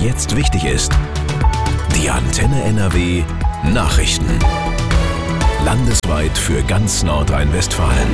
jetzt wichtig ist. Die Antenne NRW Nachrichten. Landesweit für ganz Nordrhein-Westfalen.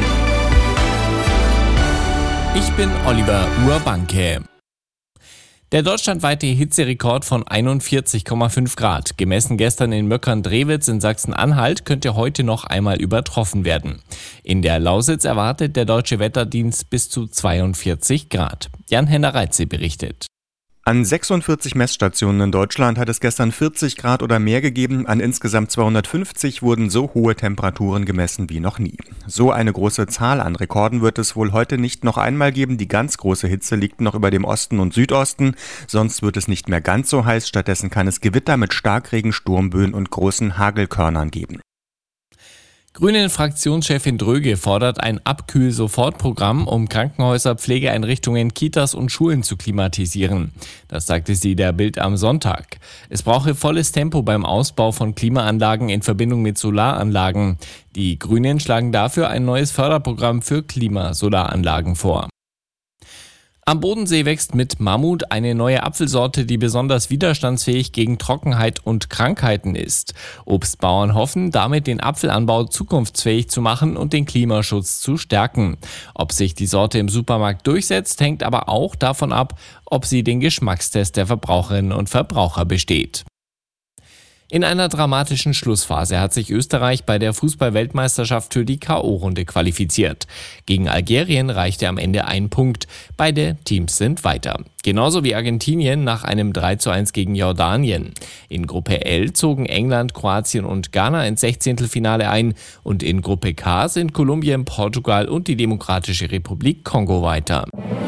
Ich bin Oliver Urbanke. Der deutschlandweite Hitzerekord von 41,5 Grad, gemessen gestern in Möckern-Drewitz in Sachsen-Anhalt, könnte heute noch einmal übertroffen werden. In der Lausitz erwartet der Deutsche Wetterdienst bis zu 42 Grad. Jan-Henner Reitze berichtet. An 46 Messstationen in Deutschland hat es gestern 40 Grad oder mehr gegeben. An insgesamt 250 wurden so hohe Temperaturen gemessen wie noch nie. So eine große Zahl an Rekorden wird es wohl heute nicht noch einmal geben. Die ganz große Hitze liegt noch über dem Osten und Südosten. Sonst wird es nicht mehr ganz so heiß. Stattdessen kann es Gewitter mit Starkregen, Sturmböen und großen Hagelkörnern geben. Grünen-Fraktionschefin Dröge fordert ein Abkühl-Sofort-Programm, um Krankenhäuser, Pflegeeinrichtungen, Kitas und Schulen zu klimatisieren. Das sagte sie der Bild am Sonntag. Es brauche volles Tempo beim Ausbau von Klimaanlagen in Verbindung mit Solaranlagen. Die Grünen schlagen dafür ein neues Förderprogramm für Klimasolaranlagen vor. Am Bodensee wächst mit Mammut eine neue Apfelsorte, die besonders widerstandsfähig gegen Trockenheit und Krankheiten ist. Obstbauern hoffen, damit den Apfelanbau zukunftsfähig zu machen und den Klimaschutz zu stärken. Ob sich die Sorte im Supermarkt durchsetzt, hängt aber auch davon ab, ob sie den Geschmackstest der Verbraucherinnen und Verbraucher besteht. In einer dramatischen Schlussphase hat sich Österreich bei der Fußball-Weltmeisterschaft für die K.O.-Runde qualifiziert. Gegen Algerien reichte am Ende ein Punkt. Beide Teams sind weiter. Genauso wie Argentinien nach einem 3:1 gegen Jordanien. In Gruppe L zogen England, Kroatien und Ghana ins 16. ein und in Gruppe K sind Kolumbien, Portugal und die Demokratische Republik Kongo weiter.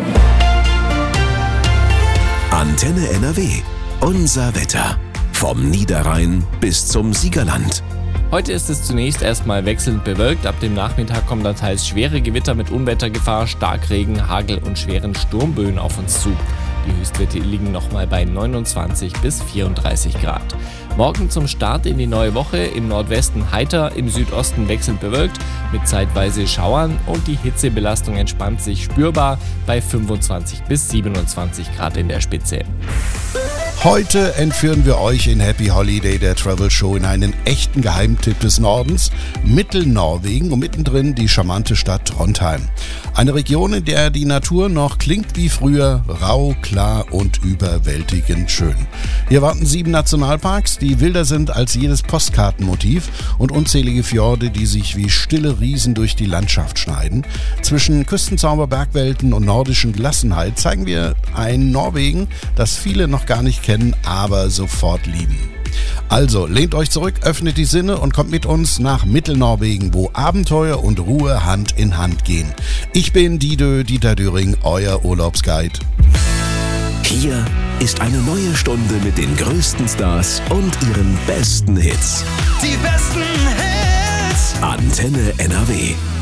Antenne NRW. Unser Wetter. Vom Niederrhein bis zum Siegerland. Heute ist es zunächst erstmal wechselnd bewölkt. Ab dem Nachmittag kommen dann teils schwere Gewitter mit Unwettergefahr, Starkregen, Hagel und schweren Sturmböen auf uns zu. Die Höchstwerte liegen nochmal bei 29 bis 34 Grad. Morgen zum Start in die neue Woche im Nordwesten heiter, im Südosten wechselnd bewölkt mit zeitweise Schauern und die Hitzebelastung entspannt sich spürbar bei 25 bis 27 Grad in der Spitze. Heute entführen wir euch in Happy Holiday, der Travel Show, in einen echten Geheimtipp des Nordens, Mittelnorwegen und mittendrin die charmante Stadt Trondheim. Eine Region, in der die Natur noch klingt wie früher, rau, klar und überwältigend schön. Hier warten 7 Nationalparks, die wilder sind als jedes Postkartenmotiv und unzählige Fjorde, die sich wie stille Riesen durch die Landschaft schneiden. Zwischen Küstenzauber, Bergwelten und nordischen Gelassenheit zeigen wir ein Norwegen, das viele noch gar nicht kennen, aber sofort lieben. Also lehnt euch zurück, öffnet die Sinne und kommt mit uns nach Mittelnorwegen, wo Abenteuer und Ruhe Hand in Hand gehen. Ich bin Dieter Döring, euer Urlaubsguide. Hier ist eine neue Stunde mit den größten Stars und ihren besten Hits. Die besten Hits. Antenne NRW.